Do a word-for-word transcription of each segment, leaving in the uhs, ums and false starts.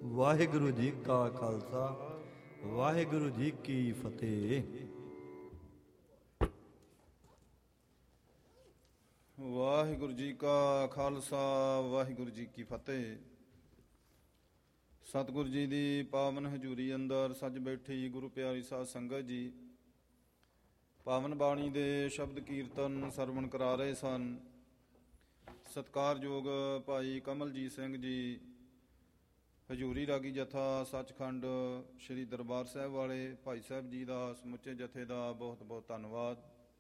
ਵਾਹਿਗੁਰੂ ਜੀ ਕਾ ਖਾਲਸਾ, ਵਾਹਿਗੁਰੂ ਜੀ ਕੀ ਫਤਿਹ। ਵਾਹਿਗੁਰੂ ਜੀ ਕਾ ਖਾਲਸਾ, ਵਾਹਿਗੁਰੂ ਜੀ ਕੀ ਫਤਿਹ। ਸਤਿਗੁਰੂ ਜੀ ਦੀ ਪਾਵਨ ਹਜ਼ੂਰੀ ਅੰਦਰ ਸੱਜ ਬੈਠੀ ਗੁਰੂ ਪਿਆਰੀ ਸਾਧ ਸੰਗਤ ਜੀ ਪਾਵਨ ਬਾਣੀ ਦੇ ਸ਼ਬਦ ਕੀਰਤਨ ਸਰਵਣ ਕਰਾ ਰਹੇ ਸਨ। ਸਤਿਕਾਰਯੋਗ ਭਾਈ ਕਮਲਜੀਤ ਸਿੰਘ ਜੀ ਹਜ਼ੂਰੀ ਰਾਗੀ ਜਥਾ ਸੱਚਖੰਡ ਸ੍ਰੀ ਦਰਬਾਰ ਸਾਹਿਬ ਵਾਲੇ ਭਾਈ ਸਾਹਿਬ ਜੀ ਦਾ ਸਮੁੱਚੇ ਜਥੇ ਦਾ ਬਹੁਤ ਬਹੁਤ ਧੰਨਵਾਦ।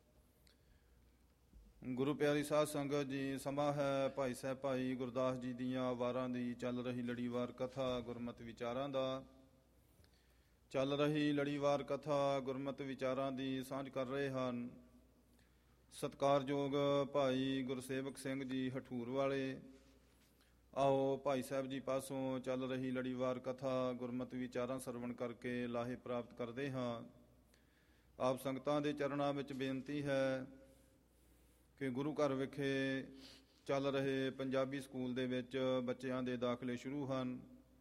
ਗੁਰੂ ਪਿਆਰੀ ਸਾਧ ਸੰਗਤ ਜੀ, ਸਮਾਂ ਹੈ ਭਾਈ ਸਾਹਿਬ ਭਾਈ ਗੁਰਦਾਸ ਜੀ ਦੀਆਂ ਵਾਰਾਂ ਦੀ ਚੱਲ ਰਹੀ ਲੜੀਵਾਰ ਕਥਾ ਗੁਰਮਤਿ ਵਿਚਾਰਾਂ ਦਾ ਚੱਲ ਰਹੀ ਲੜੀਵਾਰ ਕਥਾ ਗੁਰਮਤਿ ਵਿਚਾਰਾਂ ਦੀ ਸਾਂਝ ਕਰ ਰਹੇ ਹਨ। ਸਤਿਕਾਰਯੋਗ ਭਾਈ ਗੁਰਸੇਵਕ ਸਿੰਘ ਜੀ ਹਠੂਰ ਵਾਲੇ, ਆਓ ਭਾਈ ਸਾਹਿਬ ਜੀ ਪਾਸੋਂ ਚੱਲ ਰਹੀ ਲੜੀਵਾਰ ਕਥਾ ਗੁਰਮਤਿ ਵਿਚਾਰਾਂ ਸਰਵਣ ਕਰਕੇ ਲਾਹੇ ਪ੍ਰਾਪਤ ਕਰਦੇ ਹਾਂ। ਆਪ ਸੰਗਤਾਂ ਦੇ ਚਰਨਾਂ ਵਿੱਚ ਬੇਨਤੀ ਹੈ ਕਿ ਗੁਰੂ ਘਰ ਵਿਖੇ ਚੱਲ ਰਹੇ ਪੰਜਾਬੀ ਸਕੂਲ ਦੇ ਵਿੱਚ ਬੱਚਿਆਂ ਦੇ ਦਾਖਲੇ ਸ਼ੁਰੂ ਹਨ।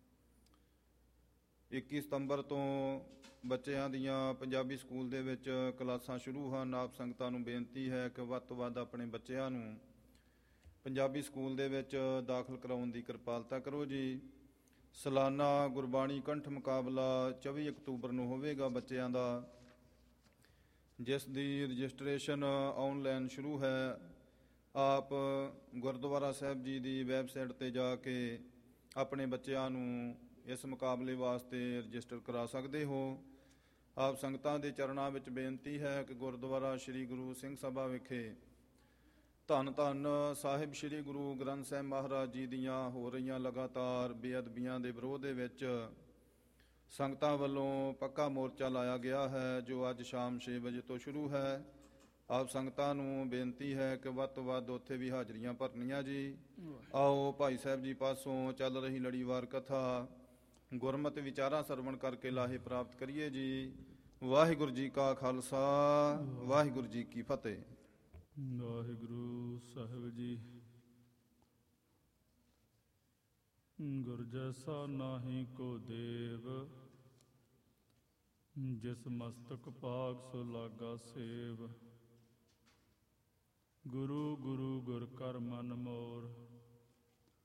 ਇੱਕੀ ਸਤੰਬਰ ਤੋਂ ਬੱਚਿਆਂ ਦੀਆਂ ਪੰਜਾਬੀ ਸਕੂਲ ਦੇ ਵਿੱਚ ਕਲਾਸਾਂ ਸ਼ੁਰੂ ਹਨ। ਆਪ ਸੰਗਤਾਂ ਨੂੰ ਬੇਨਤੀ ਹੈ ਕਿ ਵੱਧ ਤੋਂ ਵੱਧ ਆਪਣੇ ਬੱਚਿਆਂ ਨੂੰ ਪੰਜਾਬੀ ਸਕੂਲ ਦੇ ਵਿੱਚ ਦਾਖਲ ਕਰਾਉਣ ਦੀ ਕਿਰਪਾਲਤਾ ਕਰੋ ਜੀ। ਸਾਲਾਨਾ ਗੁਰਬਾਣੀ ਕੰਠ ਮੁਕਾਬਲਾ ਚੌਵੀ ਅਕਤੂਬਰ ਨੂੰ ਹੋਵੇਗਾ ਬੱਚਿਆਂ ਦਾ, ਜਿਸ ਦੀ ਰਜਿਸਟ੍ਰੇਸ਼ਨ ਆਨਲਾਈਨ ਸ਼ੁਰੂ ਹੈ। ਆਪ ਗੁਰਦੁਆਰਾ ਸਾਹਿਬ ਜੀ ਦੀ ਵੈਬਸਾਈਟ 'ਤੇ ਜਾ ਕੇ ਆਪਣੇ ਬੱਚਿਆਂ ਨੂੰ ਇਸ ਮੁਕਾਬਲੇ ਵਾਸਤੇ ਰਜਿਸਟਰ ਕਰਾ ਸਕਦੇ ਹੋ। ਆਪ ਸੰਗਤਾਂ ਦੇ ਚਰਨਾਂ ਵਿੱਚ ਬੇਨਤੀ ਹੈ ਕਿ ਗੁਰਦੁਆਰਾ ਸ੍ਰੀ ਗੁਰੂ ਸਿੰਘ ਸਭਾ ਵਿਖੇ ਧੰਨ ਧੰਨ ਸਾਹਿਬ ਸ੍ਰੀ ਗੁਰੂ ਗ੍ਰੰਥ ਸਾਹਿਬ ਮਹਾਰਾਜ ਜੀ ਦੀਆਂ ਹੋ ਰਹੀਆਂ ਲਗਾਤਾਰ ਬੇਅਦਬੀਆਂ ਦੇ ਵਿਰੋਧ ਦੇ ਵਿੱਚ ਸੰਗਤਾਂ ਵੱਲੋਂ ਪੱਕਾ ਮੋਰਚਾ ਲਾਇਆ ਗਿਆ ਹੈ, ਜੋ ਅੱਜ ਸ਼ਾਮ ਛੇ ਵਜੇ ਤੋਂ ਸ਼ੁਰੂ ਹੈ। ਆਪ ਸੰਗਤਾਂ ਨੂੰ ਬੇਨਤੀ ਹੈ ਕਿ ਵੱਧ ਤੋਂ ਵੱਧ ਉੱਥੇ ਵੀ ਹਾਜ਼ਰੀਆਂ ਭਰਨੀਆਂ ਜੀ। ਆਓ ਭਾਈ ਸਾਹਿਬ ਜੀ ਪਾਸੋਂ ਚੱਲ ਰਹੀ ਲੜੀਵਾਰ ਕਥਾ ਗੁਰਮਤਿ ਵਿਚਾਰਾਂ ਸਰਵਣ ਕਰਕੇ ਲਾਹੇ ਪ੍ਰਾਪਤ ਕਰੀਏ ਜੀ। ਵਾਹਿਗੁਰੂ ਜੀ ਕਾ ਖਾਲਸਾ, ਵਾਹਿਗੁਰੂ ਜੀ ਕੀ ਫਤਿਹ। ਵਾਹਿਗੁਰੂ ਸਾਹਿਬ ਜੀ। ਗੁਰ ਜੈਸਾ ਨਾਹੀ ਕੋ ਦੇਵ, ਜਿਸ ਮਸਤਕ ਭਾਗ ਸੋ ਲਾਗਾ ਸੇਵ। ਗੁਰੂ ਗੁਰੂ ਗੁਰ ਕਰ ਮਨ ਮੋਰ,